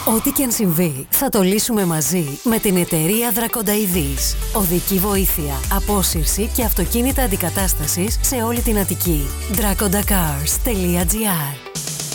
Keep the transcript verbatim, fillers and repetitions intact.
Ό,τι και αν συμβεί, θα το λύσουμε μαζί με την εταιρεία Δρακονταειδής. Οδική βοήθεια, απόσυρση και αυτοκίνητα αντικατάστασης σε όλη την Αττική. Draconda Cars τελεία gr